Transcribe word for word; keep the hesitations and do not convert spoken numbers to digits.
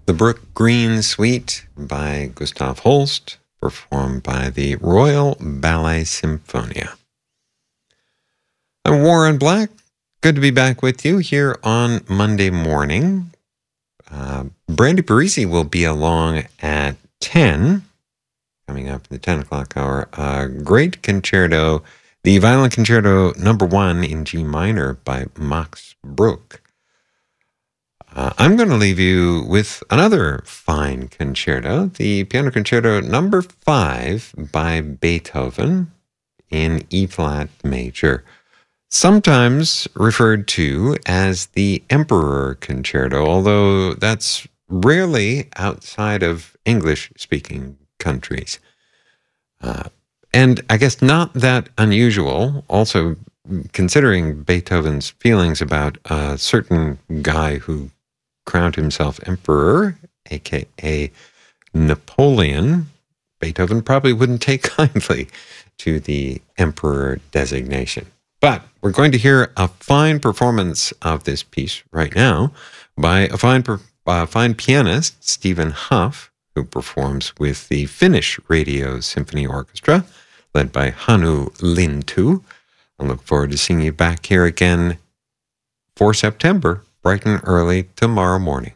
The Brook Green Suite by Gustav Holst, performed by the Royal Ballet Symphonia. I'm Warren Black. Good to be back with you here on Monday morning. Uh, Brandy Parisi will be along at ten, coming up in the ten o'clock hour. A great concerto, the Violin Concerto number one in G minor by Max Bruch. Uh, I'm going to leave you with another fine concerto, the Piano Concerto number five by Beethoven in E-flat major, sometimes referred to as the Emperor Concerto, although that's rarely outside of English-speaking countries. Uh, and I guess not that unusual, also considering Beethoven's feelings about a certain guy who crowned himself emperor, aka Napoleon. Beethoven probably wouldn't take kindly to the emperor designation. But we're going to hear a fine performance of this piece right now by a fine, uh, fine pianist, Stephen Huff, who performs with the Finnish Radio Symphony Orchestra, led by Hannu Lintu. I look forward to seeing you back here again for September, bright and early tomorrow morning.